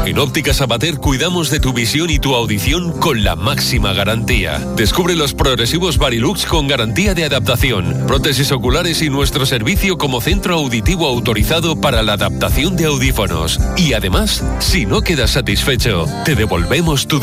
En Óptica Sabater cuidamos de tu visión y tu audición con la máxima garantía. Descubre los progresivos Varilux con garantía de adaptación, prótesis oculares y nuestro servicio como centro auditivo autorizado para la adaptación de audífonos. Y además, si no quedas satisfecho, te devolvemos tu